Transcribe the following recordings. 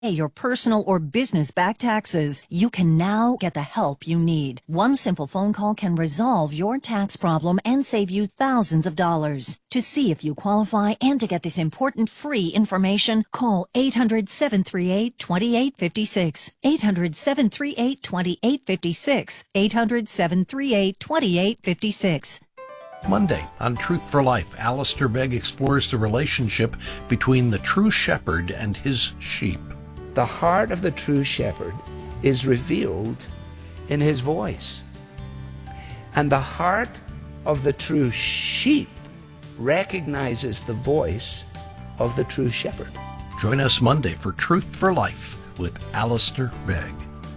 your personal or business back taxes, you can now get the help you need. One simple phone call can resolve your tax problem and save you thousands of dollars. To see if you qualify and to get this important free information, call 800-738-2856. 800-738-2856. 800-738-2856. Monday on Truth for Life, Alistair Begg explores the relationship between the true shepherd and his sheep. The heart of the true shepherd is revealed in his voice. And the heart of the true sheep recognizes the voice of the true shepherd. Join us Monday for Truth for Life with Alistair Begg.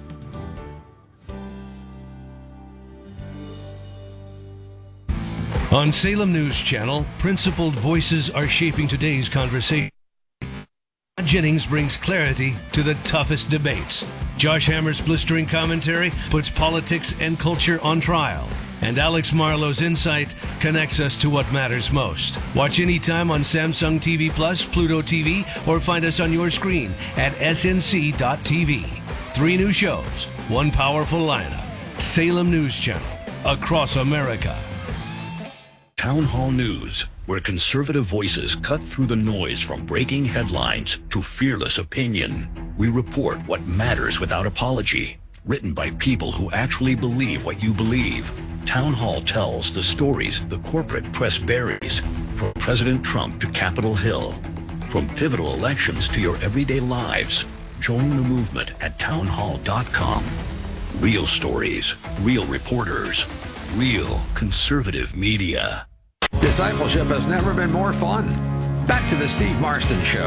On Salem News Channel, principled voices are shaping today's conversation. Jennings brings clarity to the toughest debates. Josh Hammer's blistering commentary puts politics and culture on trial. And Alex Marlowe's insight connects us to what matters most. Watch anytime on Samsung TV Plus, Pluto TV, or find us on your screen at snc.tv. 3 new shows, 1 powerful lineup. Salem News Channel, across America. Town Hall News, where conservative voices cut through the noise from breaking headlines to fearless opinion. We report what matters without apology. Written by people who actually believe what you believe. Town Hall tells the stories the corporate press buries, from President Trump to Capitol Hill. From pivotal elections to your everyday lives. Join the movement at townhall.com. Real stories, real reporters, real conservative media. Discipleship has never been more fun. Back to the Steve Marston Show.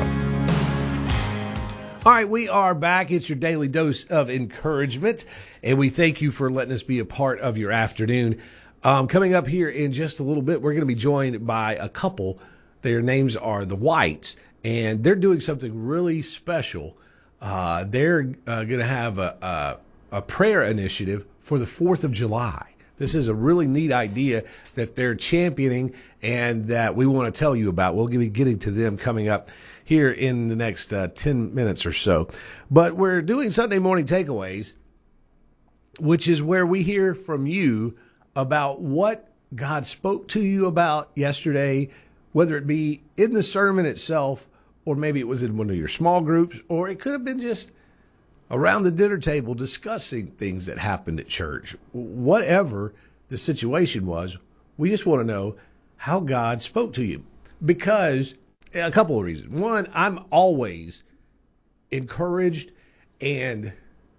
All right, we are back. It's your daily dose of encouragement, and we thank you for letting us be a part of your afternoon. Coming up here in just a little bit, we're going to be joined by a couple. Their names are the Whites, and they're doing something really special. They're going to have a prayer initiative for the 4th of July. This is a really neat idea that they're championing and that we want to tell you about. We'll be getting to them coming up here in the next 10 minutes or so. But we're doing Sunday morning takeaways, which is where we hear from you about what God spoke to you about yesterday, whether it be in the sermon itself, or maybe it was in one of your small groups, or it could have been just around the dinner table discussing things that happened at church. Whatever the situation was, we just want to know how God spoke to you. Because a couple of reasons. One, I'm always encouraged and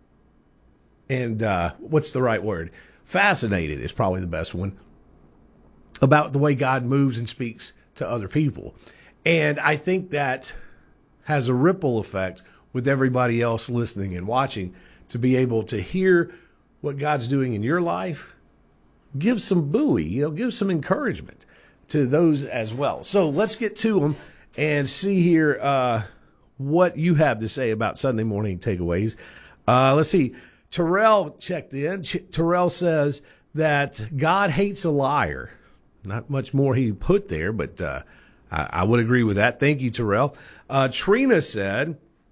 what's the right word? Fascinated is probably the best one about the way God moves and speaks to other people. And I think that has a ripple effect with everybody else listening and watching, to be able to hear what God's doing in your life. Give some buoy, give some encouragement to those as well. So let's get to them and see here what you have to say about Sunday morning takeaways. Let's see. Terrell checked in. Terrell says that God hates a liar. Not much more he put there, but I would agree with that. Thank you, Terrell. Trina said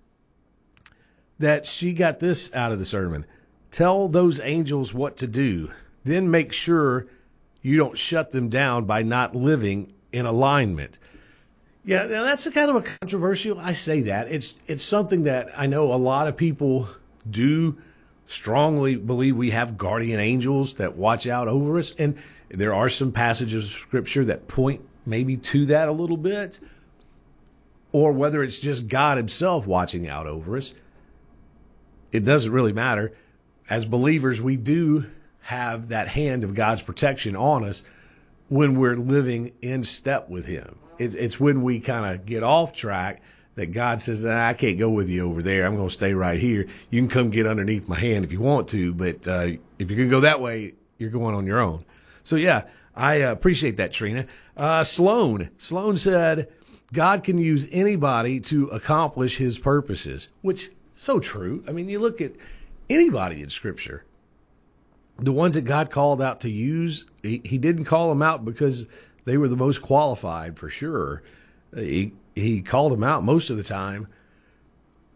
that she got this out of the sermon. Tell those angels what to do. Then make sure you don't shut them down by not living in alignment. Yeah, now that's a kind of a controversial. I say that. It's something that I know a lot of people do strongly believe we have guardian angels that watch out over us. And there are some passages of Scripture that point maybe to that a little bit. Or whether it's just God himself watching out over us. It doesn't really matter. As believers, we do have that hand of God's protection on us when we're living in step with him. It's when we kind of get off track that God says, I can't go with you over there. I'm going to stay right here. You can come get underneath my hand if you want to, but if you're going to go that way, you're going on your own. So, yeah, I appreciate that, Trina. Sloan said, God can use anybody to accomplish his purposes, which so true. I mean, you look at anybody in Scripture, the ones that God called out to use, he didn't call them out because they were the most qualified for sure. He called them out most of the time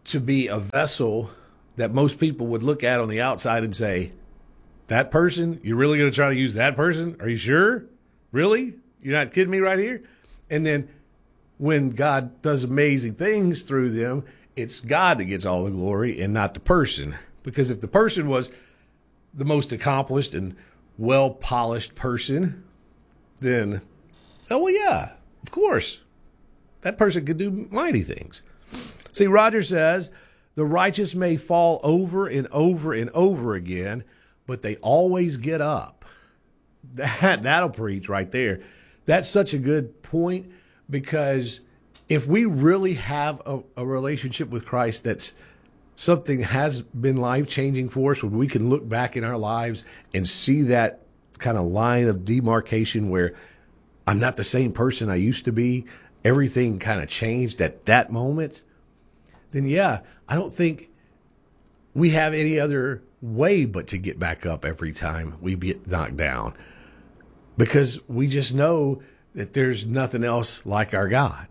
to be a vessel that most people would look at on the outside and say, that person? You're really going to try to use that person? Are you sure? Really? You're not kidding me right here? And then when God does amazing things through them, it's God that gets all the glory and not the person. Because if the person was the most accomplished and well-polished person, then, well, yeah, of course, that person could do mighty things. See, Roger says, the righteous may fall over and over and over again, but they always get up. That'll preach right there. That's such a good point, because if we really have a relationship with Christ that's something has been life-changing for us, when we can look back in our lives and see that kind of line of demarcation where I'm not the same person I used to be, everything kind of changed at that moment, then yeah, I don't think we have any other way but to get back up every time we get knocked down, because we just know that there's nothing else like our God.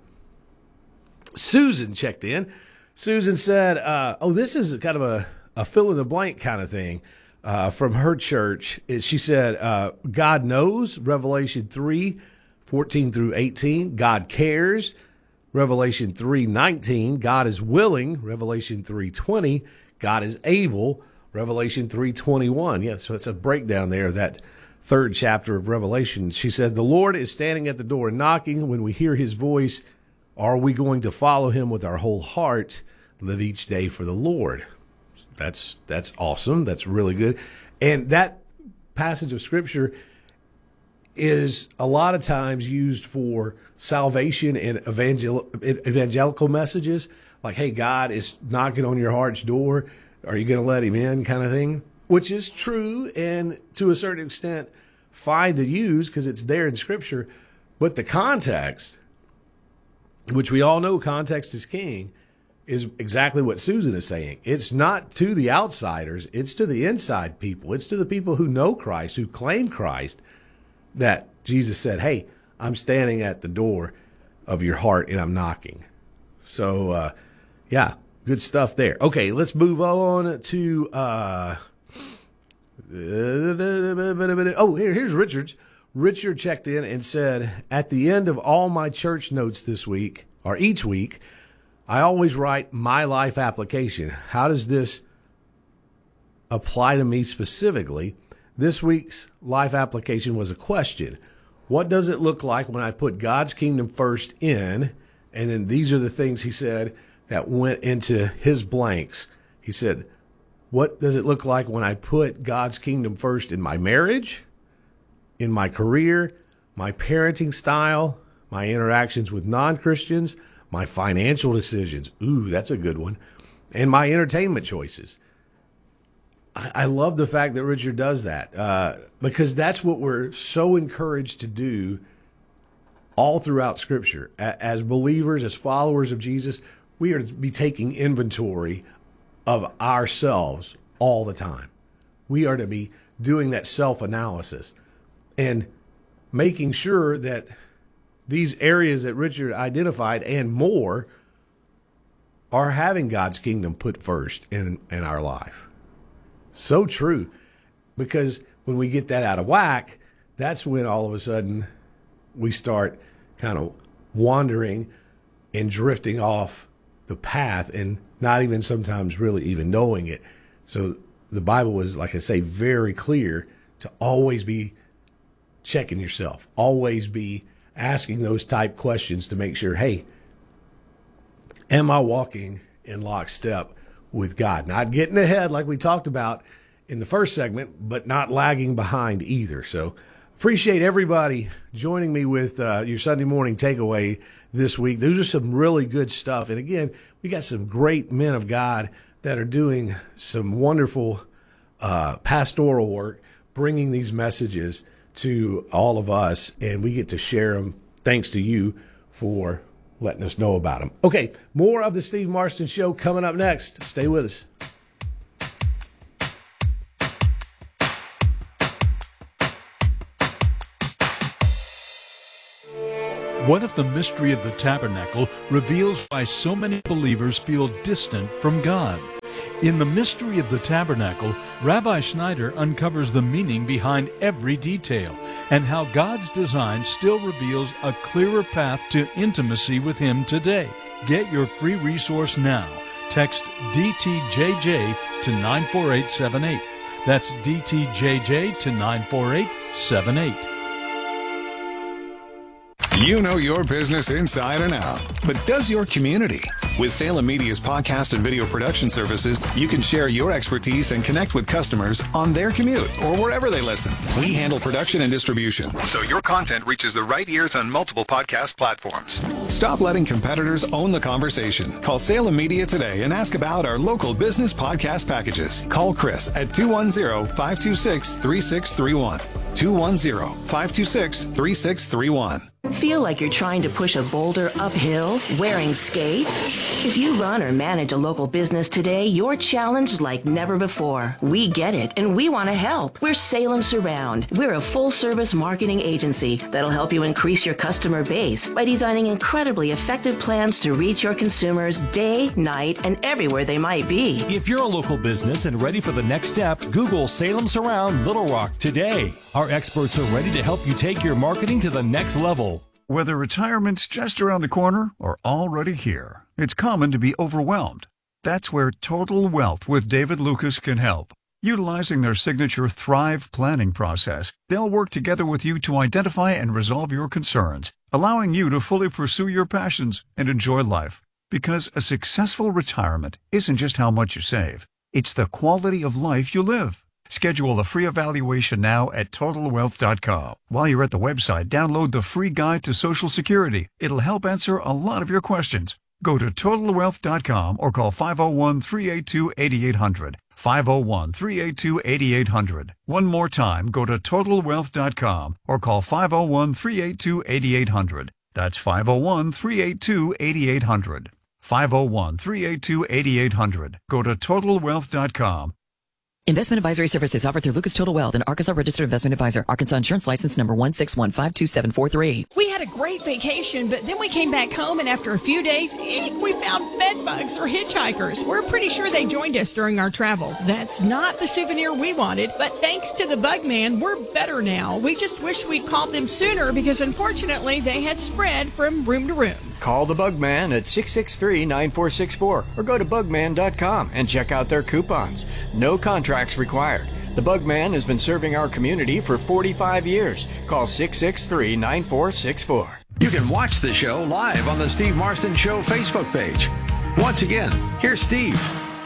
Susan checked in. Susan said, this is kind of a fill-in-the-blank kind of thing from her church. She said, God knows, Revelation 3:14 through 18. God cares, Revelation 3:19. God is willing, Revelation 3:20. God is able, Revelation 3:21. Yeah, so it's a breakdown there of that third chapter of Revelation. She said, the Lord is standing at the door and knocking. When we hear his voice, are we going to follow him with our whole heart? Live each day for the Lord. That's awesome. That's really good. And that passage of scripture is a lot of times used for salvation and evangelical messages. Like, hey, God is knocking on your heart's door. Are you going to let him in, kind of thing? Which is true and to a certain extent fine to use because it's there in scripture. But the context, which we all know context is king, is exactly what Susan is saying. It's not to the outsiders. It's to the inside people. It's to the people who know Christ, who claim Christ, that Jesus said, hey, I'm standing at the door of your heart and I'm knocking. So, yeah, good stuff there. Okay, let's move on to, here's Richard's. Richard checked in and said, at the end of all my church notes this week, or each week, I always write my life application. How does this apply to me specifically? This week's life application was a question. What does it look like when I put God's kingdom first in? And then these are the things he said that went into his blanks. He said, what does it look like when I put God's kingdom first in my marriage, in my career, my parenting style, my interactions with non-Christians, my financial decisions? Ooh, that's a good one. And my entertainment choices. I love the fact that Richard does that because that's what we're so encouraged to do all throughout Scripture. As believers, as followers of Jesus, we are to be taking inventory of ourselves all the time. We are to be doing that self-analysis and making sure that these areas that Richard identified and more are having God's kingdom put first in our life. So true, because when we get that out of whack, that's when all of a sudden we start kind of wandering and drifting off the path and not even sometimes really even knowing it. So the Bible was, like I say, very clear to always be checking yourself, always be asking those type questions to make sure, hey, am I walking in lockstep with God? Not getting ahead like we talked about in the first segment, but not lagging behind either. So appreciate everybody joining me with your Sunday morning takeaway this week. Those are some really good stuff. And again, we got some great men of God that are doing some wonderful pastoral work, bringing these messages to all of us, and we get to share them thanks to you for letting us know about them. Okay, more of the Steve Marston Show coming up next. Stay with us. What if the mystery of the tabernacle reveals why so many believers feel distant from God? In The Mystery of the Tabernacle, Rabbi Schneider uncovers the meaning behind every detail and how God's design still reveals a clearer path to intimacy with Him today. Get your free resource now. Text DTJJ to 94878. That's DTJJ to 94878. You know your business inside and out, but does your community? With Salem Media's podcast and video production services, you can share your expertise and connect with customers on their commute or wherever they listen. We handle production and distribution, so your content reaches the right ears on multiple podcast platforms. Stop letting competitors own the conversation. Call Salem Media today and ask about our local business podcast packages. Call Chris at 210-526-3631. 210-526-3631. Feel like you're trying to push a boulder uphill wearing skates? If you run or manage a local business today, you're challenged like never before. We get it, and we want to help. We're Salem Surround. We're a full-service marketing agency that'll help you increase your customer base by designing incredibly effective plans to reach your consumers day, night, and everywhere they might be. If you're a local business and ready for the next step, Google Salem Surround Little Rock today. Our experts are ready to help you take your marketing to the next level. Whether retirement's just around the corner or already here, it's common to be overwhelmed. That's where Total Wealth with David Lucas can help. Utilizing their signature Thrive planning process, they'll work together with you to identify and resolve your concerns, allowing you to fully pursue your passions and enjoy life. Because a successful retirement isn't just how much you save, it's the quality of life you live. Schedule a free evaluation now at TotalWealth.com. While you're at the website, download the free guide to Social Security. It'll help answer a lot of your questions. Go to TotalWealth.com or call 501-382-8800. 501-382-8800. One more time, go to TotalWealth.com or call 501-382-8800. That's 501-382-8800. 501-382-8800. Go to TotalWealth.com. Investment advisory services offered through Lucas Total Wealth, an Arkansas registered investment advisor. Arkansas Insurance License number 161527443. We had a great vacation, but then we came back home, and after a few days, we found bed bugs or hitchhikers. We're pretty sure they joined us during our travels. That's not the souvenir we wanted, but thanks to the Bug Man, we're better now. We just wish we'd called them sooner because unfortunately they had spread from room to room. Call the Bugman at 663-9464 or go to bugman.com and check out their coupons. No contracts required. The Bugman has been serving our community for 45 years. Call 663-9464. You can watch the show live on the Steve Marston Show Facebook page. Once again, here's Steve.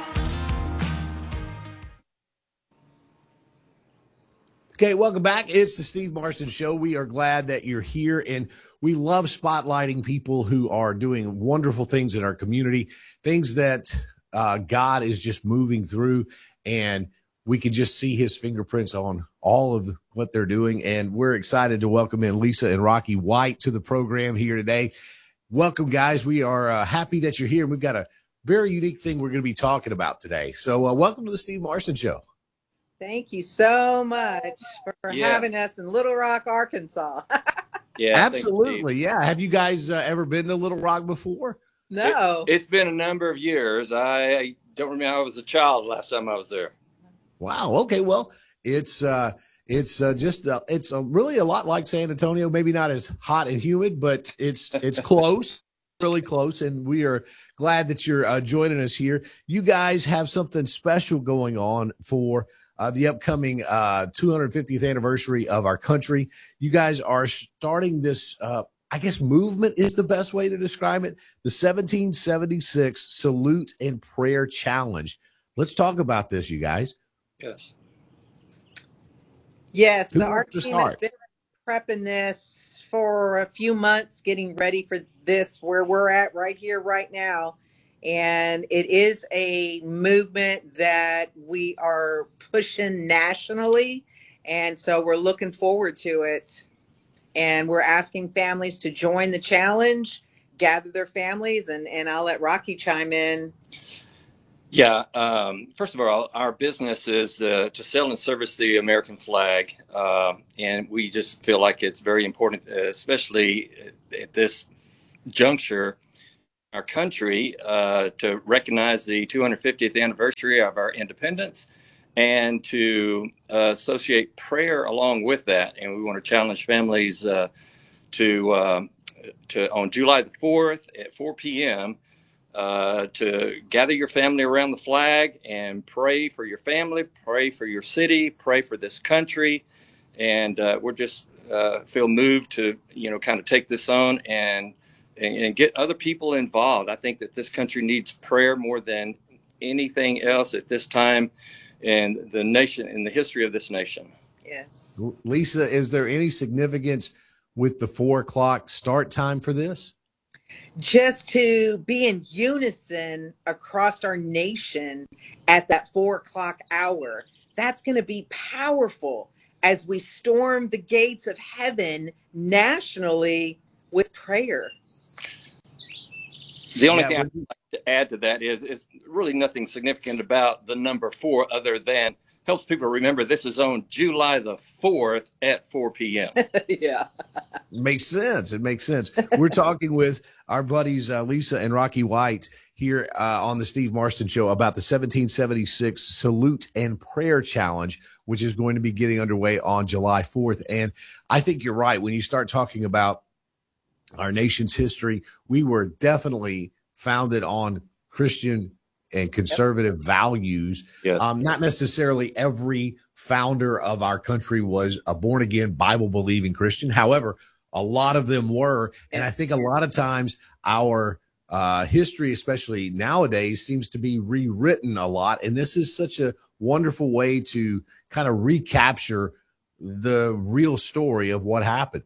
Okay, welcome back. It's the Steve Marston Show. We are glad that you're here, and we love spotlighting people who are doing wonderful things in our community, things that God is just moving through, and we can just see his fingerprints on all of what they're doing. And we're excited to welcome in Lisa and Rocky White to the program here today. Welcome, guys. We are happy that you're here, and we've got a very unique thing we're going to be talking about today. So welcome to the Steve Marston Show. Thank you so much for having us in Little Rock, Arkansas. Yeah, absolutely. Yeah. Have you guys ever been to Little Rock before? No. It's been a number of years. I don't remember. I was a child last time I was there. Wow. Okay. Well, it's really a lot like San Antonio. Maybe not as hot and humid, but it's close. Really close, and we are glad that you're joining us here. You guys have something special going on for the upcoming 250th anniversary of our country. You guys are starting this, I guess movement is the best way to describe it, the 1776 Salute and Prayer Challenge. Let's talk about this, you guys. Yes. Yes, so our team has been prepping this for a few months, getting ready for this, where we're at right here, right now. And it is a movement that we are pushing nationally. And so we're looking forward to it. And we're asking families to join the challenge, gather their families, and I'll let Rocky chime in. Yeah. First of all, our business is to sell and service the American flag. And we just feel like it's very important, especially at this juncture, our country, to recognize the 250th anniversary of our independence and to associate prayer along with that. And we want to challenge families to on July the 4th at 4 p.m., to gather your family around the flag and pray for your family, pray for your city, pray for this country. And we're just feel moved to, kind of take this on and get other people involved. I think that this country needs prayer more than anything else at this time in the nation, in the history of this nation. Yes. Lisa, is there any significance with the 4 o'clock start time for this? Just to be in unison across our nation at that 4 o'clock hour, that's going to be powerful as we storm the gates of heaven nationally with prayer. The only thing I'd like to add to that is really nothing significant about the number 4 other than helps people remember this is on July the 4th at 4 p.m. Yeah. Makes sense. It makes sense. We're talking with our buddies Lisa and Rocky White here on the Steve Marston Show about the 1776 Salute and Prayer Challenge, which is going to be getting underway on July 4th. And I think you're right. When you start talking about our nation's history, we were definitely founded on Christian and conservative values. Yes. Not necessarily every founder of our country was a born-again, Bible-believing Christian. However, a lot of them were. And I think a lot of times our history, especially nowadays, seems to be rewritten a lot. And this is such a wonderful way to kind of recapture the real story of what happened.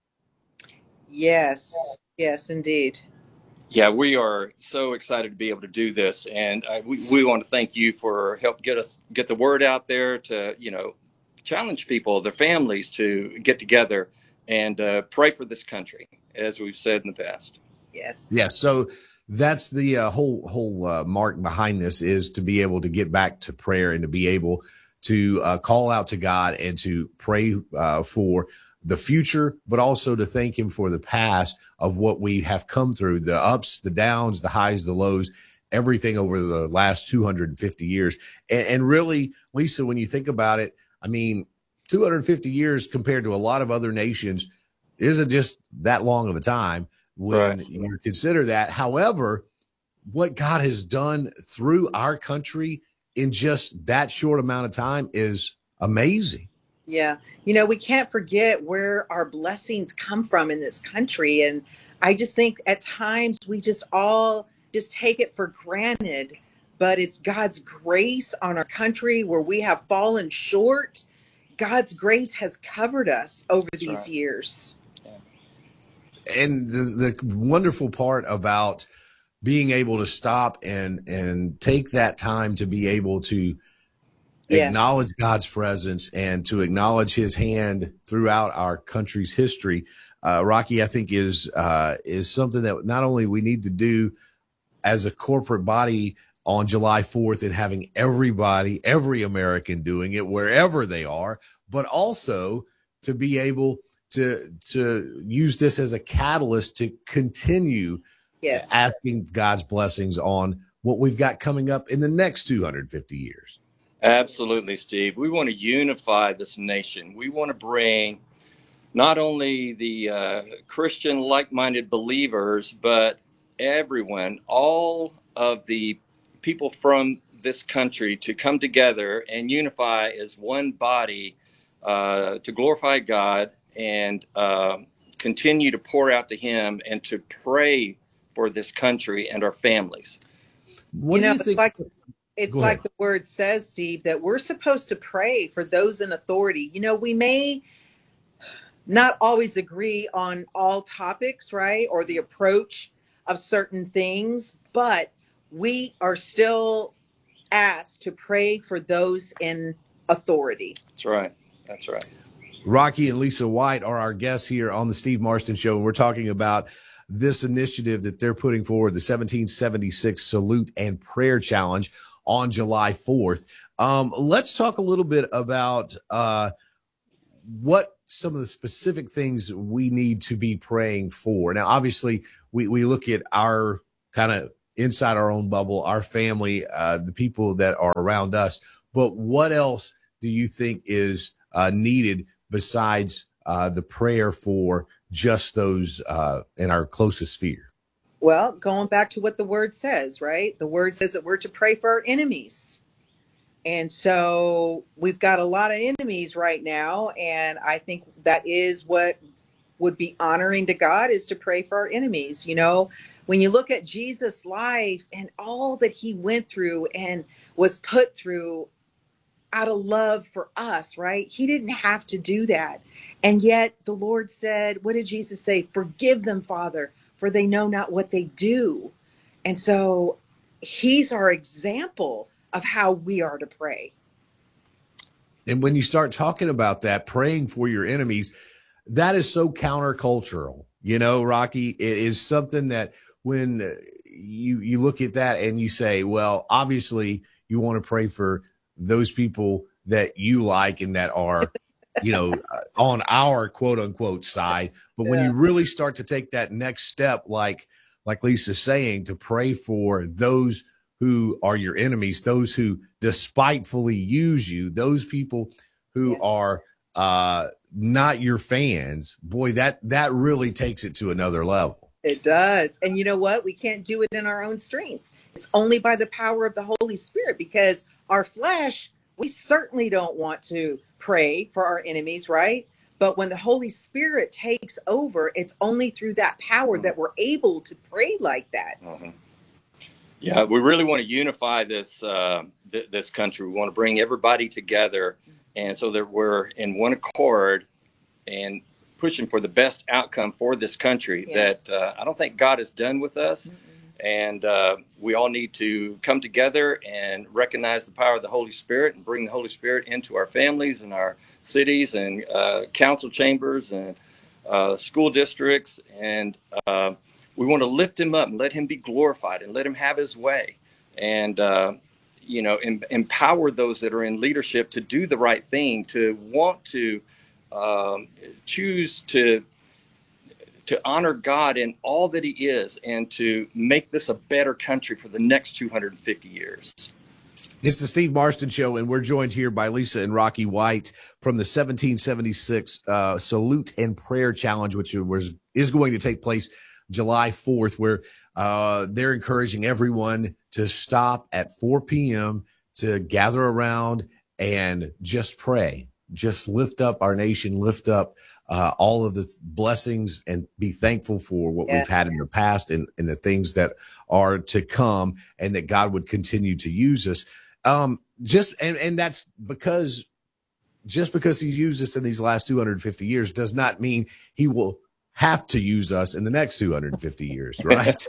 Yes. Yes, indeed. Yeah, we are so excited to be able to do this, and we want to thank you for help get the word out there to challenge people, their families to get together and pray for this country, as we've said in the past. Yes. Yeah. So that's the whole mark behind this, is to be able to get back to prayer and to be able to call out to God and to pray for the future, but also to thank him for the past of what we have come through, the ups, the downs, the highs, the lows, everything over the last 250 years. And really, Lisa, when you think about it, I mean, 250 years compared to a lot of other nations isn't just that long of a time when you consider that. However, what God has done through our country in just that short amount of time is amazing. Yeah. We can't forget where our blessings come from in this country. And I just think at times we just all just take it for granted, but it's God's grace on our country where we have fallen short. God's grace has covered us over these years. And the wonderful part about being able to stop and take that time to be able to acknowledge God's presence and to acknowledge his hand throughout our country's history, Rocky, I think is something that not only we need to do as a corporate body on July 4th and having every American doing it wherever they are, but also to be able to use this as a catalyst to continue asking God's blessings on what we've got coming up in the next 250 years. Absolutely, Steve. We want to unify this nation. We want to bring not only the Christian like-minded believers, but everyone, all of the people from this country to come together and unify as one body to glorify God and continue to pour out to him and to pray for this country and our families. What do you think? It's like the word says, Steve, that we're supposed to pray for those in authority. We may not always agree on all topics, right? Or the approach of certain things, but we are still asked to pray for those in authority. That's right. That's right. Rocky and Lisa White are our guests here on the Steve Marston Show, and we're talking about this initiative that they're putting forward, the 1776 Salute and Prayer Challenge, on July 4th. Let's talk a little bit about what some of the specific things we need to be praying for. Now, obviously, we look at our kind of inside our own bubble, our family, the people that are around us. But what else do you think is needed besides the prayer for just those in our closest sphere? Well, going back to what the word says, right? The word says that we're to pray for our enemies. And so we've got a lot of enemies right now. And I think that is what would be honoring to God, is to pray for our enemies. You know, when you look at Jesus' life and all that he went through and was put through out of love for us, right? He didn't have to do that. And yet the Lord said, what did Jesus say? Forgive them, Father, for they know not what they do. And so he's our example of how we are to pray. And when you start talking about that, praying for your enemies, that is so countercultural. You know, Rocky, it is something that when you look at that and you say, well, obviously you want to pray for those people that you like and that are, you know, on our quote unquote side. But when you really start to take that next step, like Lisa's saying, to pray for those who are your enemies, those who despitefully use you, those people who are not your fans, boy, that really takes it to another level. It does. And you know what? We can't do it in our own strength. It's only by the power of the Holy Spirit, because our flesh, we certainly don't want to pray for our enemies, right? But when the Holy Spirit takes over, it's only through that power that we're able to pray like that. Yeah, we really want to unify this this country. We want to bring everybody together, and so that we're in one accord and pushing for the best outcome for this country. That I don't think God is done with us, and we all need to come together and recognize the power of the Holy Spirit and bring the Holy Spirit into our families and our cities and council chambers and school districts, and we want to lift him up and let him be glorified and let him have his way, and you know, empower those that are in leadership to do the right thing, to want to choose to honor God in all that he is, and to make this a better country for the next 250 years. It's the Steve Marston Show, and we're joined here by Lisa and Rocky White from the 1776 Salute and Prayer Challenge, which is going to take place July 4th, where they're encouraging everyone to stop at 4 p.m. to gather around and just pray, just lift up our nation, lift up all of the blessings, and be thankful for what we've had in the past and the things that are to come, and that God would continue to use us. And that's because just because he's used us in these last 250 years does not mean he will have to use us in the next 250 years, right?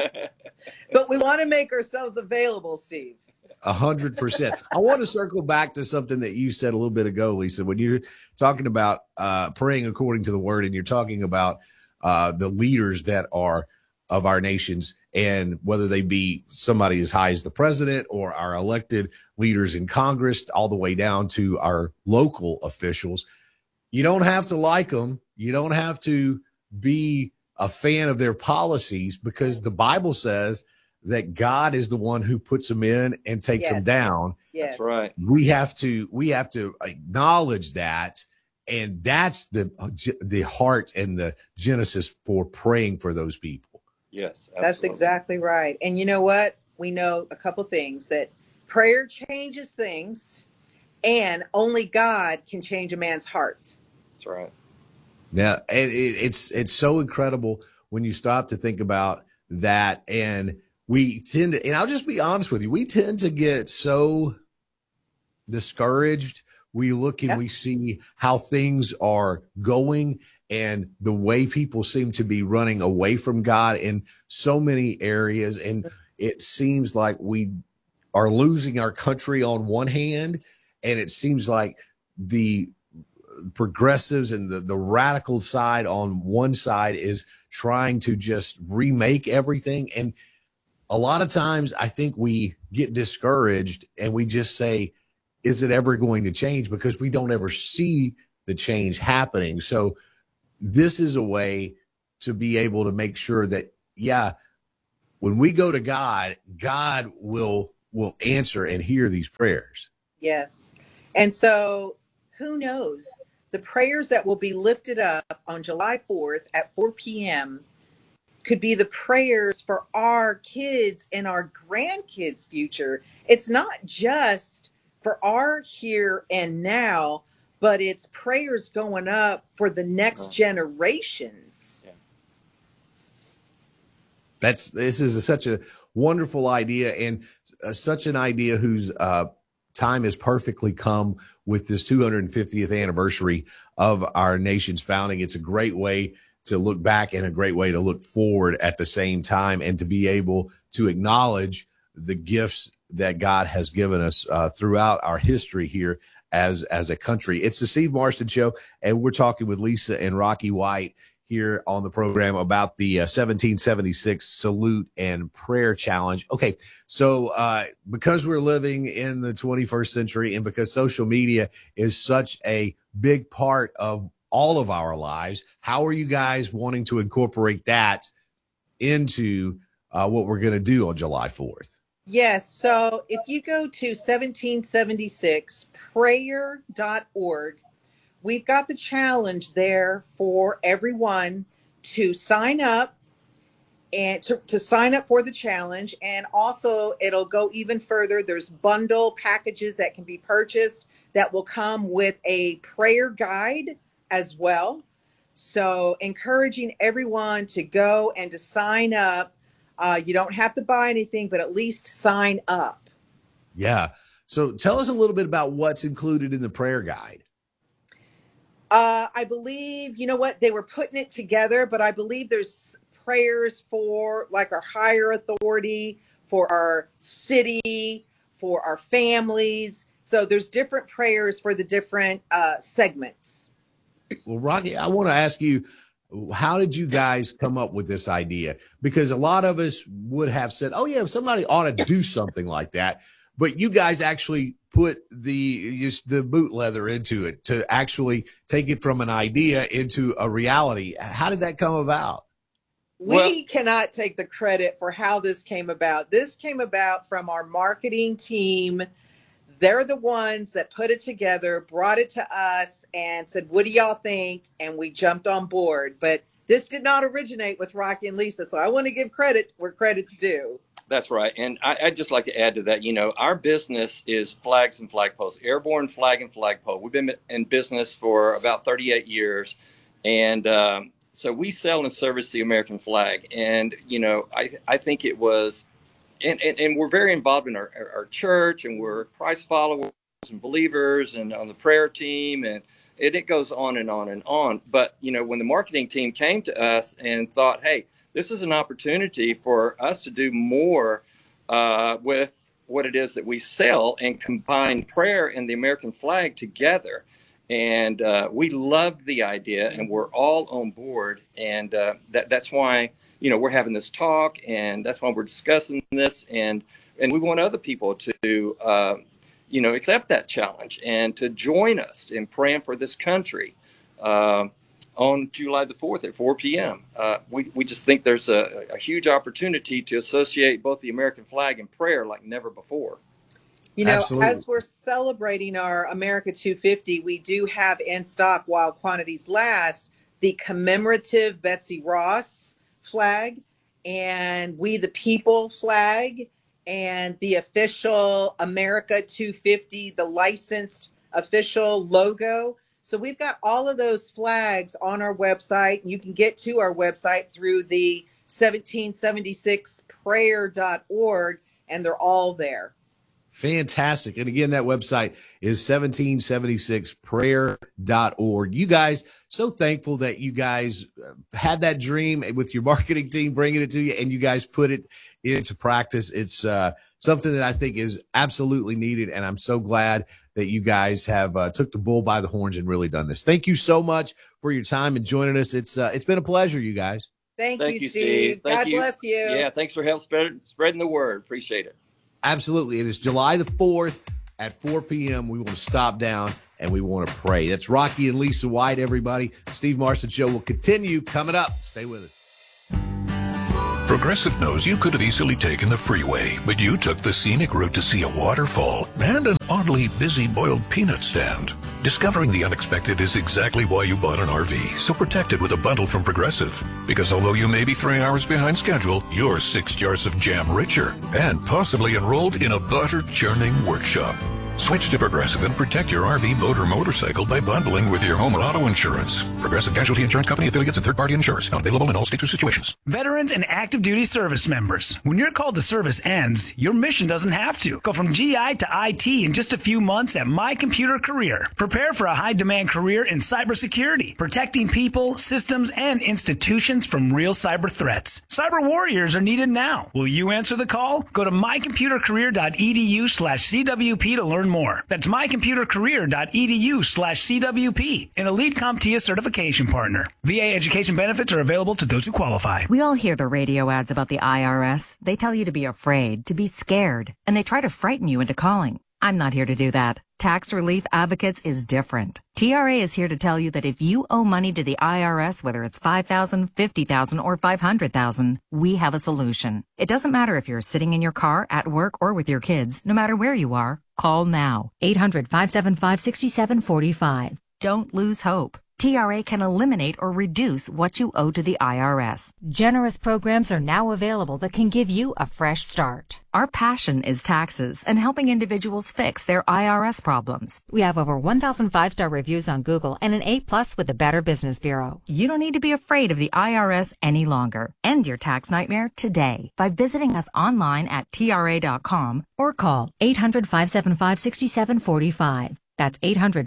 But we want to make ourselves available, Steve. 100%. I want to circle back to something that you said a little bit ago, Lisa, when you're talking about praying according to the word, and you're talking about the leaders that are of our nations, and whether they be somebody as high as the president or our elected leaders in Congress, all the way down to our local officials. You don't have to like them. You don't have to be a fan of their policies, because the Bible says that God is the one who puts them in and takes them down. Yes. That's right. We have to acknowledge that, and that's the heart and the genesis for praying for those people. Yes, absolutely. That's exactly right. And you know what? We know a couple things, that prayer changes things, and only God can change a man's heart. That's right. Now, it's so incredible when you stop to think about that. And we tend to, and I'll just be honest with you, we tend to get so discouraged. We look and we see how things are going, and the way people seem to be running away from God in so many areas. And it seems like we are losing our country on one hand, and it seems like the progressives and the radical side on one side is trying to just remake everything. And a lot of times I think we get discouraged and we just say, is it ever going to change? Because we don't ever see the change happening. So this is a way to be able to make sure that, yeah, when we go to God, God will answer and hear these prayers. Yes. And so who knows? The prayers that will be lifted up on July 4th at 4 p.m. could be the prayers for our kids and our grandkids' future. It's not just for our here and now, but it's prayers going up for the next generations. This is such a wonderful idea, and such an idea whose time has perfectly come with this 250th anniversary of our nation's founding. It's a great way to look back and a great way to look forward at the same time, and to be able to acknowledge the gifts that God has given us throughout our history here as a country. It's the Steve Marston Show, and we're talking with Lisa and Rocky White here on the program about the 1776 Salute and Prayer Challenge. Okay, so because we're living in the 21st century, and because social media is such a big part of all of our lives, how are you guys wanting to incorporate that into what we're going to do on July 4th? Yes. So if you go to 1776prayer.org, we've got the challenge there for everyone to sign up and to sign up for the challenge. And also it'll go even further. There's bundle packages that can be purchased that will come with a prayer guide as well. So encouraging everyone to go and to sign up. You don't have to buy anything, but at least sign up. Yeah. So tell us a little bit about what's included in the prayer guide. I believe, you know what, they were putting it together, but I believe there's prayers for like our higher authority, for our city, for our families. So there's different prayers for the different segments. Well, Rocky, I want to ask you, how did you guys come up with this idea? Because a lot of us would have said, oh, yeah, somebody ought to do something like that. But you guys actually put the boot leather into it to actually take it from an idea into a reality. How did that come about? We cannot take the credit for how this came about. This came about from our marketing team. They're the ones that put it together, brought it to us, and said, what do y'all think? And we jumped on board. But this did not originate with Rocky and Lisa, so I want to give credit where credit's due. That's right. And I'd just like to add to that, our business is flags and flagpoles, airborne flag and flagpole. We've been in business for about 38 years. And so we sell and service the American flag. And, I think it was, and we're very involved in our church, and we're Christ followers and believers and on the prayer team, and it goes on and on and on. But, when the marketing team came to us and thought, hey, this is an opportunity for us to do more with what it is that we sell and combine prayer and the American flag together. And we loved the idea, and we're all on board. And that's why, we're having this talk, and that's why we're discussing this. And we want other people to, accept that challenge and to join us in praying for this country on July the 4th at 4 p.m. We just think there's a huge opportunity to associate both the American flag and prayer like never before. Absolutely. As we're celebrating our America 250, we do have in stock, while quantities last, the commemorative Betsy Ross flag and We the People flag and the official America 250, the licensed official logo. So we've got all of those flags on our website. You can get to our website through the 1776prayer.org, and they're all there. Fantastic. And again, that website is 1776prayer.org. You guys, so thankful that you guys had that dream with your marketing team bringing it to you, and you guys put it into practice. It's something that I think is absolutely needed, and I'm so glad that you guys have took the bull by the horns and really done this. Thank you so much for your time and joining us. It's been a pleasure, you guys. Thank you, Steve. Thank God you. bless you. Yeah, thanks for help spreading the word. Appreciate it. Absolutely. It is July the 4th at 4 p.m. We want to stop down and we want to pray. That's Rocky and Lisa White, everybody. Steve Marston Show will continue coming up. Stay with us. Progressive knows you could have easily taken the freeway, but you took the scenic route to see a waterfall and an oddly busy boiled peanut stand. Discovering the unexpected is exactly why you bought an RV, so protect it with a bundle from Progressive. Because although you may be 3 hours behind schedule, you're 6 jars of jam richer and possibly enrolled in a butter churning workshop. Switch to Progressive and protect your RV, boat, or motorcycle by bundling with your home and auto insurance. Progressive Casualty Insurance Company affiliates and third-party insurers. Not available in all states or situations. Veterans and active duty service members. When your call to service ends, your mission doesn't have to. Go from GI to IT in just a few months at My Computer Career. Prepare for a high-demand career in cybersecurity, protecting people, systems, and institutions from real cyber threats. Cyber warriors are needed now. Will you answer the call? Go to mycomputercareer.edu/CWP to learn more. That's mycomputercareer.edu/CWP, an elite CompTIA certification partner. VA education benefits are available to those who qualify. We all hear the radio ads about the IRS. They tell you to be afraid, to be scared, and they try to frighten you into calling. I'm not here to do that. Tax Relief Advocates is different. TRA is here to tell you that if you owe money to the IRS, whether it's $5,000, $50,000, or $500,000, we have a solution. It doesn't matter if you're sitting in your car, at work, or with your kids. No matter where you are, call now. 800-575-6745. Don't lose hope. TRA can eliminate or reduce what you owe to the IRS. Generous programs are now available that can give you a fresh start. Our passion is taxes and helping individuals fix their IRS problems. We have over 1,000 5-star reviews on Google and an A+ with the Better Business Bureau. You don't need to be afraid of the IRS any longer. End your tax nightmare today by visiting us online at TRA.com or call 800-575-6745. That's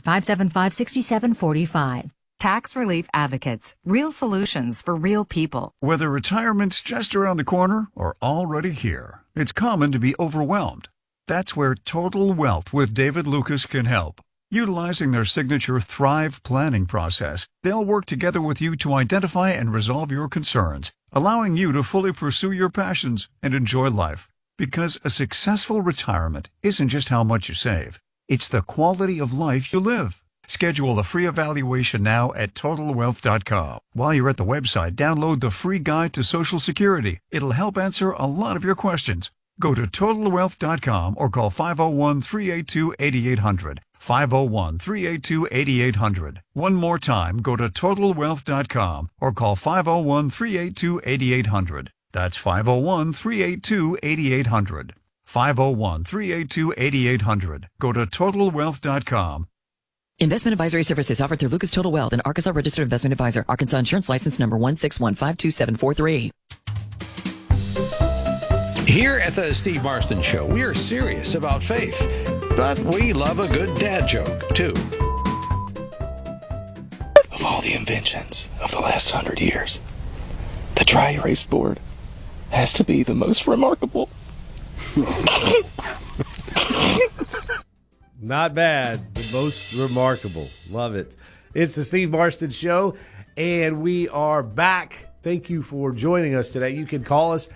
800-575-6745. Tax Relief Advocates. Real solutions for real people. Whether retirement's just around the corner or already here, it's common to be overwhelmed. That's where Total Wealth with David Lucas can help. Utilizing their signature Thrive planning process, they'll work together with you to identify and resolve your concerns, allowing you to fully pursue your passions and enjoy life. Because a successful retirement isn't just how much you save, it's the quality of life you live. Schedule a free evaluation now at TotalWealth.com. While you're at the website, download the free guide to Social Security. It'll help answer a lot of your questions. Go to TotalWealth.com or call 501-382-8800. 501-382-8800. One more time, go to TotalWealth.com or call 501-382-8800. That's 501-382-8800. 501-382-8800. Go to TotalWealth.com. Investment advisory services offered through Lucas Total Wealth, an Arkansas Registered Investment Advisor. Arkansas Insurance License Number 1615273. Here at the Steve Marston Show, we are serious about faith, but we love a good dad joke, too. Of all the inventions of the last 100 years, the dry erase board has to be the most remarkable. Not bad. The most remarkable. Love it. It's the Steve Marston Show, and we are back. Thank you for joining us today. You can call us.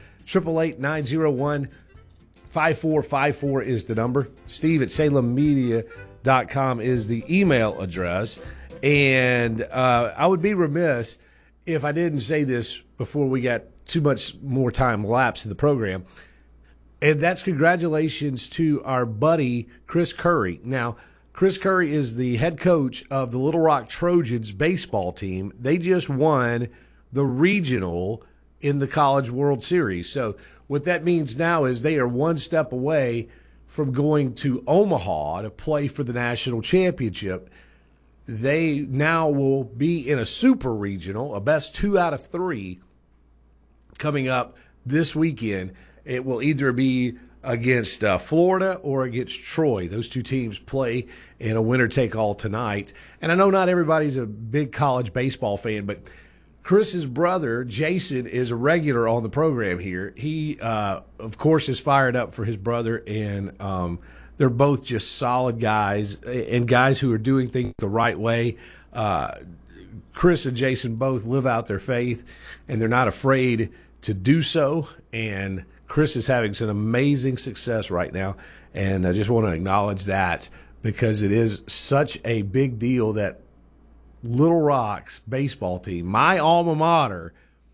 888-901-5454 is the number. Steve at salemmedia.com is the email address. And I would be remiss if I didn't say this before we got too much more time lapse in the program. And that's congratulations to our buddy, Chris Curry. Now, Chris Curry is the head coach of the Little Rock Trojans baseball team. They just won the regional in the College World Series. So what that means now is they are one step away from going to Omaha to play for the national championship. They now will be in a super regional, a best 2 out of 3 coming up this weekend. It will either be against Florida or against Troy. Those two teams play in a winner-take-all tonight. And I know not everybody's a big college baseball fan, but Chris's brother, Jason, is a regular on the program here. He, of course, is fired up for his brother, and they're both just solid guys and guys who are doing things the right way. Chris and Jason both live out their faith, and they're not afraid to do so. And Chris is having some amazing success right now, and I just want to acknowledge that because it is such a big deal that Little Rock's baseball team, my alma mater,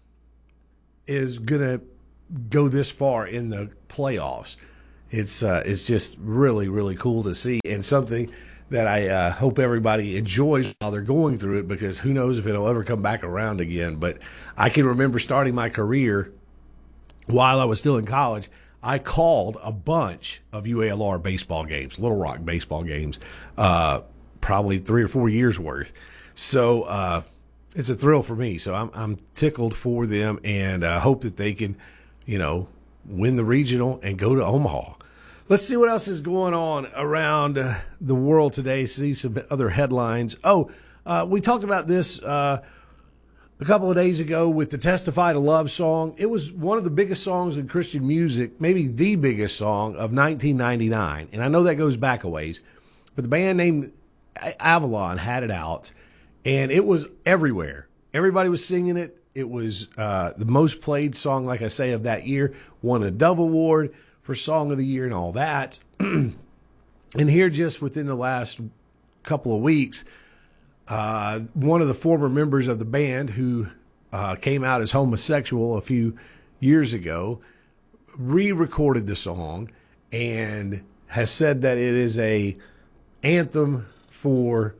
is going to go this far in the playoffs. It's just really, really cool to see, and something that I hope everybody enjoys while they're going through it, because who knows if it'll ever come back around again. But I can remember starting my career while I was still in college. I called a bunch of UALR baseball games, Little Rock baseball games, probably 3 or 4 years worth. So it's a thrill for me. So I'm tickled for them, and hope that they can, win the regional and go to Omaha. Let's see what else is going on around the world today. See some other headlines. We talked about this a couple of days ago with the Testify to Love song. It was one of the biggest songs in Christian music, maybe the biggest song of 1999. And I know that goes back a ways, but the band named Avalon had it out, and it was everywhere. Everybody was singing it. It was the most played song, like I say, of that year. Won a Dove Award for Song of the Year and all that. And here, just within the last couple of weeks, one of the former members of the band who came out as homosexual a few years ago re-recorded the song and has said that it is a anthem for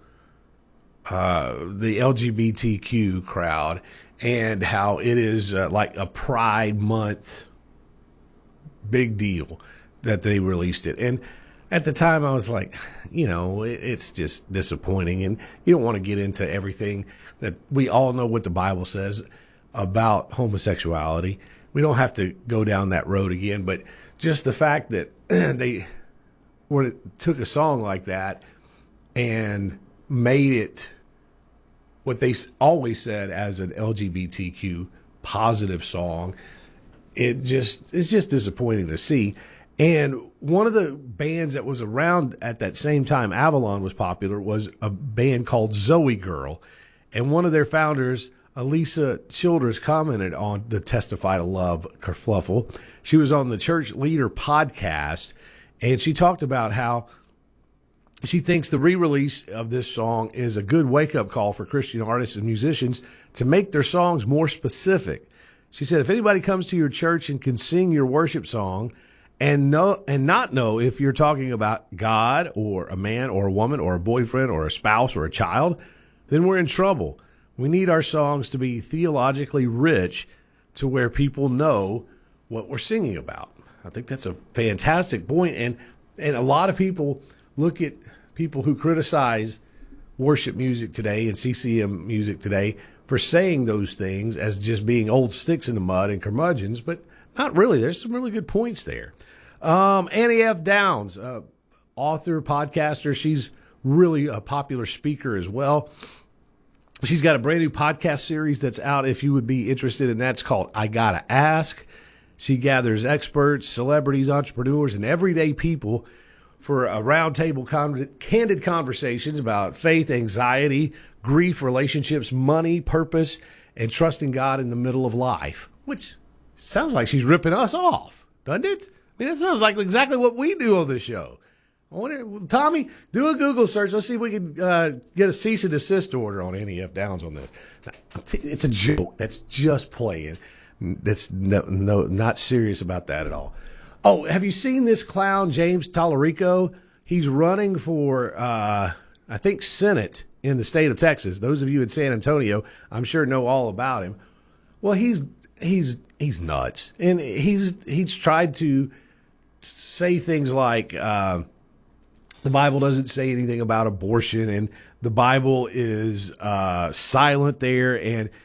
the LGBTQ crowd, and how it is like a Pride Month big deal that they released it. And at the time I was like, it's just disappointing, and you don't want to get into everything that we all know what the Bible says about homosexuality. We don't have to go down that road again, but just the fact that they took a song like that and made it what they always said as an LGBTQ positive song, it's just disappointing to see. And one of the bands that was around at that same time Avalon was popular was a band called Zoe Girl. And one of their founders, Elisa Childers, commented on the Testify to Love kerfluffle. She was on the Church Leader podcast, and she talked about how she thinks the re-release of this song is a good wake-up call for Christian artists and musicians to make their songs more specific. She said, if anybody comes to your church and can sing your worship song and not know if you're talking about God or a man or a woman or a boyfriend or a spouse or a child, then we're in trouble. We need our songs to be theologically rich to where people know what we're singing about. I think that's a fantastic point. And a lot of people look at people who criticize worship music today and CCM music today for saying those things as just being old sticks in the mud and curmudgeons, but not really. There's some really good points there. Annie F. Downs, author, podcaster. She's really a popular speaker as well. She's got a brand new podcast series that's out if you would be interested in that. It's called I Gotta Ask. She gathers experts, celebrities, entrepreneurs, and everyday people for a roundtable candid conversations about faith, anxiety, grief, relationships, money, purpose, and trusting God in the middle of life, which sounds like she's ripping us off, doesn't it? I mean, that sounds like exactly what we do on this show. I wonder, Tommy, do a Google search. Let's see if we can get a cease and desist order on Annie F. Downs on this. It's a joke. That's just playing. That's not serious about that at all. Oh, have you seen this clown, James Tallarico? He's running for, I think, Senate in the state of Texas. Those of you in San Antonio, I'm sure, know all about him. Well, he's nuts, and he's tried to say things like the Bible doesn't say anything about abortion, and the Bible is silent there,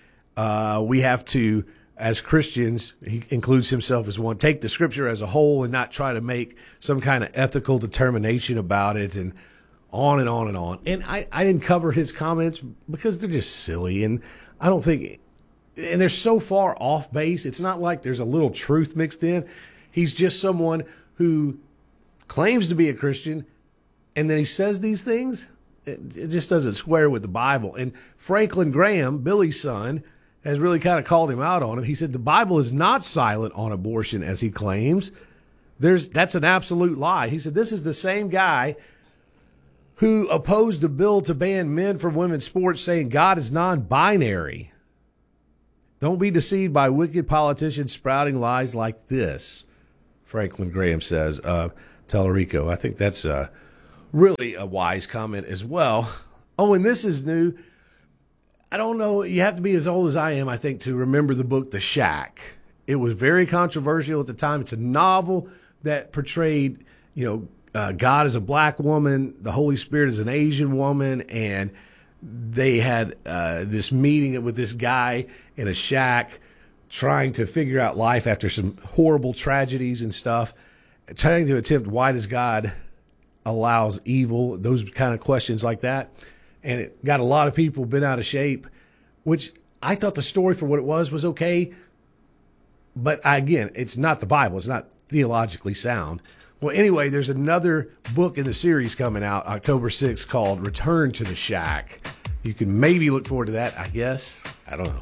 and we have to, as Christians, he includes himself as one, take the scripture as a whole and not try to make some kind of ethical determination about it, and on and on and on. And I didn't cover his comments because they're just silly, and I don't think, and they're so far off base. It's not like there's a little truth mixed in. He's just someone who claims to be a Christian, and then he says these things. it just doesn't square with the Bible. And Franklin Graham, Billy's son, has really kind of called him out on it. He said the Bible is not silent on abortion as he claims. That's an absolute lie. He said this is the same guy who opposed a bill to ban men from women's sports, saying God is non-binary. Don't be deceived by wicked politicians sprouting lies like this, Franklin Graham says. Tellerico, I think that's really a wise comment as well. Oh, and this is new. I don't know. You have to be as old as I am, I think, to remember the book The Shack. It was very controversial at the time. It's a novel that portrayed, God as a black woman, the Holy Spirit as an Asian woman, and they had this meeting with this guy in a shack trying to figure out life after some horrible tragedies and stuff, trying to attempt why does God allows evil, those kind of questions like that. And it got a lot of people bent out of shape, which I thought the story for what it was okay. But again, it's not the Bible. It's not theologically sound. Well, anyway, there's another book in the series coming out October 6th called Return to the Shack. You can maybe look forward to that, I guess. I don't know.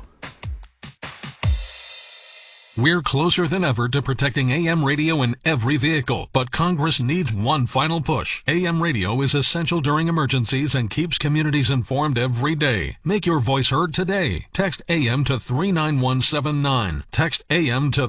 We're closer than ever to protecting AM radio in every vehicle, but Congress needs one final push. AM radio is essential during emergencies and keeps communities informed every day. Make your voice heard today. Text AM to 39179. Text AM to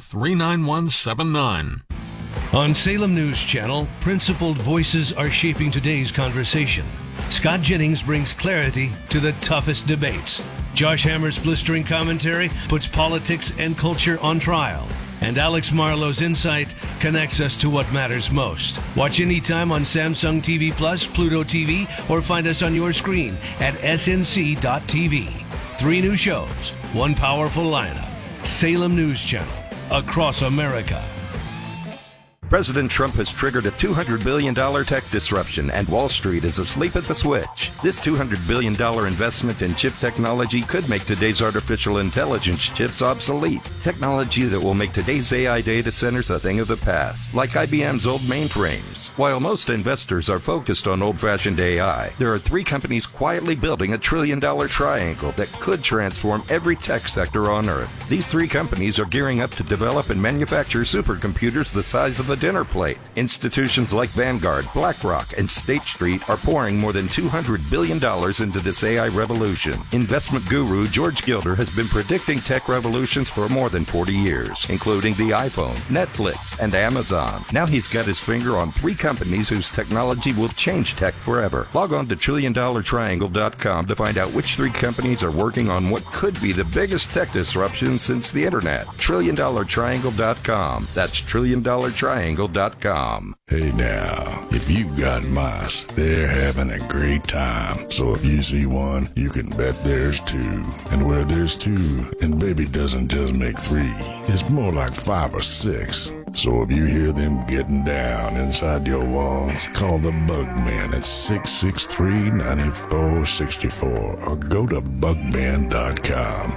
39179. On Salem News Channel, principled voices are shaping today's conversation. Scott Jennings brings clarity to the toughest debates. Josh Hammer's blistering commentary puts politics and culture on trial. And Alex Marlowe's insight connects us to what matters most. Watch anytime on Samsung TV Plus, Pluto TV, or find us on your screen at snc.tv. 3 new shows, 1 powerful lineup. Salem News Channel, across America. President Trump has triggered a $200 billion tech disruption, and Wall Street is asleep at the switch. This $200 billion investment in chip technology could make today's artificial intelligence chips obsolete. Technology that will make today's AI data centers a thing of the past, like IBM's old mainframes. While most investors are focused on old-fashioned AI, there are 3 companies quietly building a $1 trillion triangle that could transform every tech sector on Earth. These 3 companies are gearing up to develop and manufacture supercomputers the size of a dinner plate. Institutions like Vanguard, BlackRock, and State Street are pouring more than $200 billion into this AI revolution. Investment guru George Gilder has been predicting tech revolutions for more than 40 years, including the iPhone, Netflix, and Amazon. Now he's got his finger on 3 companies whose technology will change tech forever. Log on to TrillionDollarTriangle.com to find out which 3 companies are working on what could be the biggest tech disruption since the internet. TrillionDollarTriangle.com. That's TrillionDollarTriangle.com. Hey now, if you've got mice, they're having a great time. So if you see one, you can bet there's 2. And where there's 2, and baby doesn't just make 3, it's more like 5 or 6. So if you hear them getting down inside your walls, call the Bugman at 663-9464 or go to bugman.com.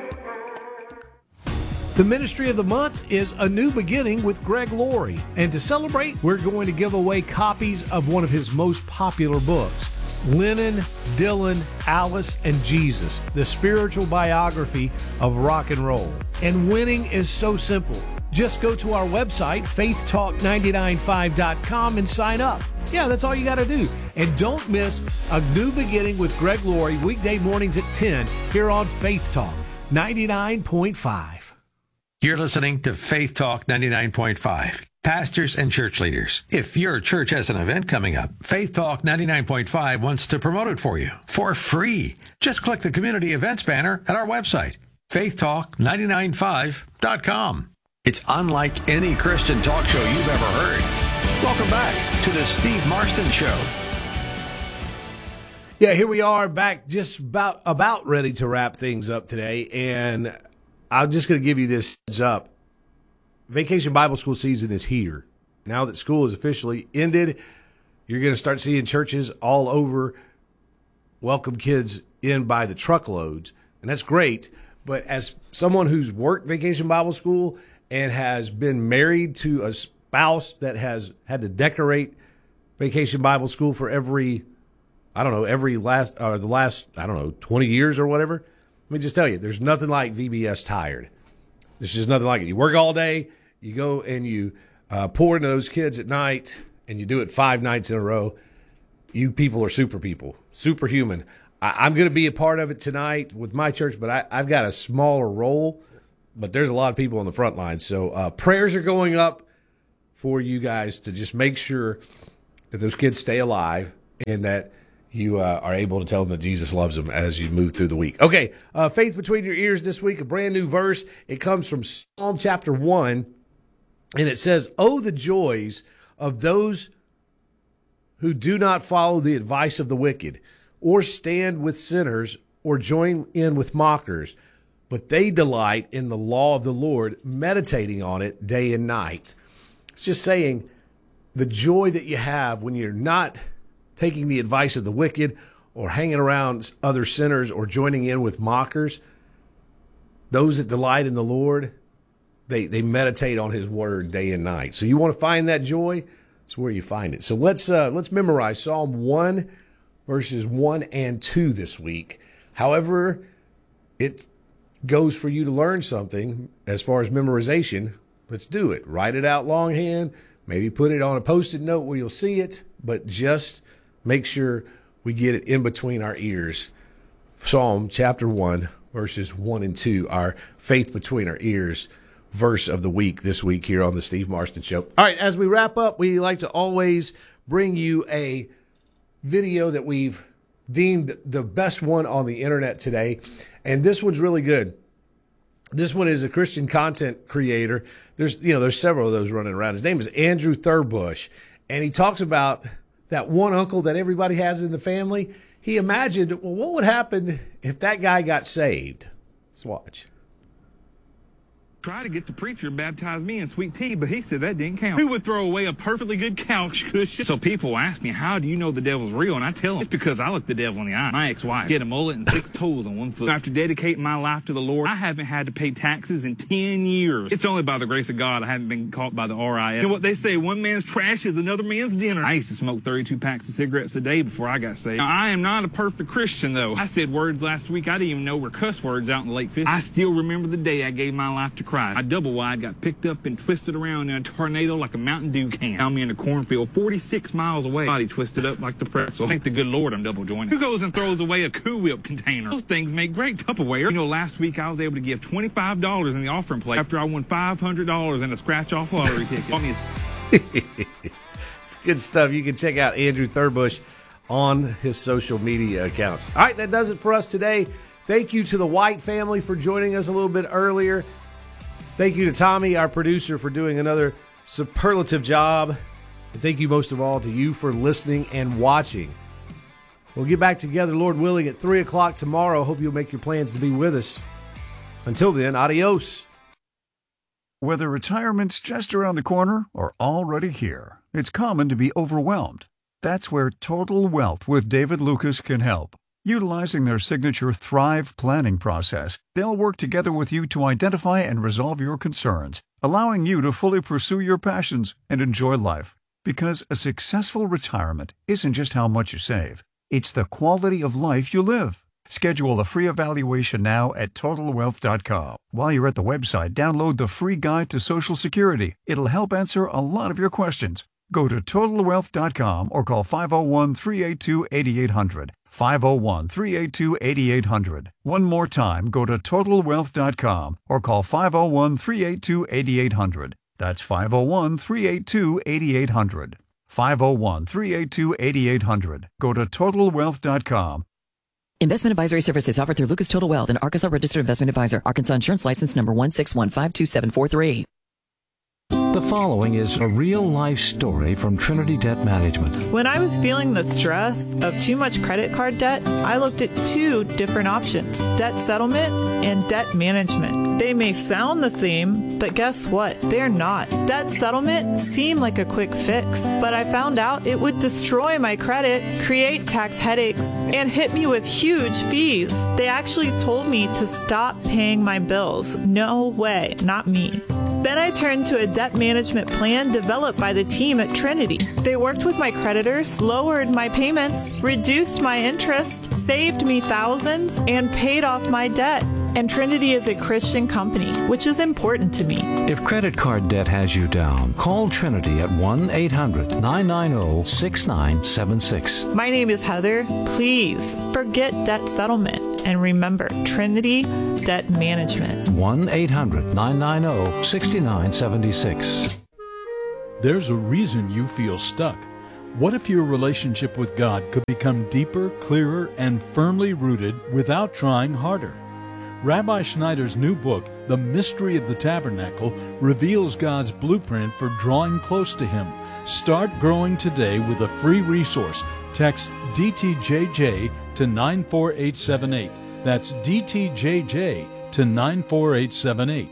The Ministry of the Month is A New Beginning with Greg Laurie. And to celebrate, we're going to give away copies of one of his most popular books, Lennon, Dylan, Alice, and Jesus, the spiritual biography of rock and roll. And winning is so simple. Just go to our website, faithtalk995.com, and sign up. Yeah, that's all you got to do. And don't miss A New Beginning with Greg Laurie, weekday mornings at 10 here on Faith Talk 99.5. You're listening to Faith Talk 99.5. Pastors and church leaders, if your church has an event coming up, Faith Talk 99.5 wants to promote it for you for free. Just click the community events banner at our website, faithtalk995.com. It's unlike any Christian talk show you've ever heard. Welcome back to the Steve Marston Show. Yeah, here we are back, just about ready to wrap things up today, and I'm just going to give you this heads up. Vacation Bible School season is here. Now that school is officially ended, you're going to start seeing churches all over welcome kids in by the truckloads, and that's great. But as someone who's worked Vacation Bible School and has been married to a spouse that has had to decorate Vacation Bible School for every I don't know, the last, I don't know, 20 years or whatever. Let me just tell you, there's nothing like VBS Tired. There's just nothing like it. You work all day, you go and you pour into those kids at night, and you do it 5 nights in a row. You people are super people, superhuman. I'm going to be a part of it tonight with my church, but I've got a smaller role. But there's a lot of people on the front line. So prayers are going up for you guys to just make sure that those kids stay alive and that you are able to tell them that Jesus loves them as you move through the week. Okay, Faith Between Your Ears this week, a brand new verse. It comes from Psalm chapter 1, and it says, "Oh, the joys of those who do not follow the advice of the wicked, or stand with sinners, or join in with mockers. But they delight in the law of the Lord, meditating on it day and night." It's just saying the joy that you have when you're not taking the advice of the wicked or hanging around other sinners or joining in with mockers. Those that delight in the Lord, they meditate on his word day and night. So you want to find that joy? It's where you find it. So let's memorize Psalm 1, verses 1 and 2 this week. However it goes for you to learn something as far as memorization, let's do it. Write it out longhand, maybe put it on a Post-it note where you'll see it, but just make sure we get it in between our ears. Psalm chapter 1, verses 1 and 2, our Faith Between Our Ears verse of the week this week here on the Steve Marston Show. All right, as we wrap up, we like to always bring you a video that we've deemed the best one on the internet today. And this one's really good. This one is a Christian content creator. There's several of those running around. His name is Andrew Thurbush, and he talks about that one uncle that everybody has in the family. He imagined, well, what would happen if that guy got saved? Let's watch. Try to get the preacher to baptize me in sweet tea, but he said that didn't count. Who would throw away a perfectly good couch cushion? So people ask me, how do you know the devil's real? And I tell them, it's because I look the devil in the eye. My ex-wife had a mullet and 6 toes on one foot. After dedicating my life to the Lord, I haven't had to pay taxes in 10 years. It's only by the grace of God I haven't been caught by the RIS. You know what they say, one man's trash is another man's dinner. I used to smoke 32 packs of cigarettes a day before I got saved. Now, I am not a perfect Christian, though. I said words last week I didn't even know were cuss words out in the late 50s. I still remember the day I gave my life to Christ. I double wide got picked up and twisted around in a tornado like a Mountain Dew can. Found me in a cornfield 46 miles away. Body twisted up like the pretzel. Thank the good Lord I'm double jointed. Who goes and throws away a Cool Whip container? Those things make great Tupperware. You know, last week I was able to give $25 in the offering plate after I won $500 in a scratch-off lottery ticket. It's good stuff. You can check out Andrew Thurbush on his social media accounts. All right, that does it for us today. Thank you to the White family for joining us a little bit earlier. Thank you to Tommy, our producer, for doing another superlative job. And thank you most of all to you for listening and watching. We'll get back together, Lord willing, at 3 o'clock tomorrow. Hope you'll make your plans to be with us. Until then, adios. Whether retirement's just around the corner or already here, it's common to be overwhelmed. That's where Total Wealth with David Lucas can help. Utilizing their signature Thrive planning process, they'll work together with you to identify and resolve your concerns, allowing you to fully pursue your passions and enjoy life. Because a successful retirement isn't just how much you save, it's the quality of life you live. Schedule a free evaluation now at TotalWealth.com. While you're at the website, download the free guide to Social Security. It'll help answer a lot of your questions. Go to TotalWealth.com or call 501-382-8800. 501-382-8800. One more time, go to TotalWealth.com or call 501-382-8800. That's 501-382-8800. 501-382-8800. Go to TotalWealth.com. Investment advisory services offered through Lucas Total Wealth, an Arkansas registered investment advisor. Arkansas Insurance License number 161527743. The following is a real-life story from Trinity Debt Management. When I was feeling the stress of too much credit card debt, I looked at 2 different options: debt settlement and debt management. They may sound the same, but guess what? They're not. Debt settlement seemed like a quick fix, but I found out it would destroy my credit, create tax headaches, and hit me with huge fees. They actually told me to stop paying my bills. No way, not me. Then I turned to a debt management plan developed by the team at Trinity. They worked with my creditors, lowered my payments, reduced my interest, saved me thousands, and paid off my debt. And Trinity is a Christian company, which is important to me. If credit card debt has you down, call Trinity at 1-800-990-6976. My name is Heather. Please forget debt settlement and remember Trinity Debt Management. 1-800-990-6976. There's a reason you feel stuck. What if your relationship with God could become deeper, clearer, and firmly rooted without trying harder? Rabbi Schneider's new book, The Mystery of the Tabernacle, reveals God's blueprint for drawing close to Him. Start growing today with a free resource. Text DTJJ to 94878. That's DTJJ to 94878.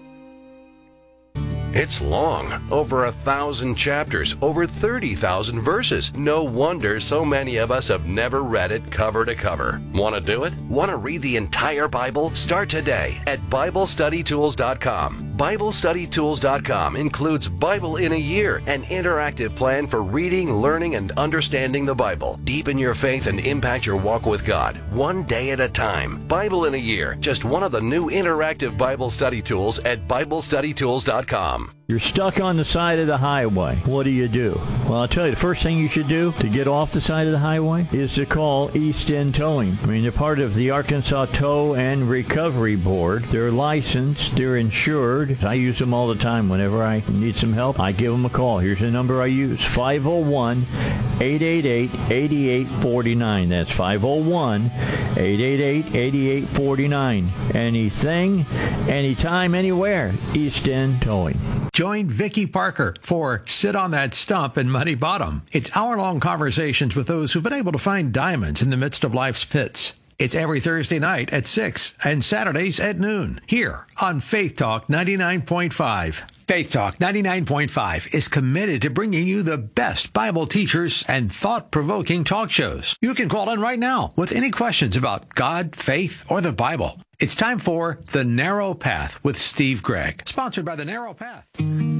It's long, over 1,000 chapters, over 30,000 verses. No wonder so many of us have never read it cover to cover. Want to do it? Want to read the entire Bible? Start today at BibleStudyTools.com. BibleStudyTools.com includes Bible in a Year, an interactive plan for reading, learning, and understanding the Bible. Deepen your faith and impact your walk with God, one day at a time. Bible in a Year, just one of the new interactive Bible study tools at BibleStudyTools.com. You're stuck on the side of the highway. What do you do? Well, I'll tell you, the first thing you should do to get off the side of the highway is to call East End Towing. I mean, they're part of the Arkansas Tow and Recovery Board. They're licensed. They're insured. I use them all the time. Whenever I need some help, I give them a call. Here's the number I use, 501-888-8849. That's 501-888-8849. Anything, anytime, anywhere, East End Towing. Join Vicki Parker for Sit on That Stump in Muddy Bottom. It's hour-long conversations with those who've been able to find diamonds in the midst of life's pits. It's every Thursday night at 6 and Saturdays at noon here on Faith Talk 99.5. Faith Talk 99.5 is committed to bringing you the best Bible teachers and thought-provoking talk shows. You can call in right now with any questions about God, faith, or the Bible. It's time for The Narrow Path with Steve Gregg, sponsored by The Narrow Path.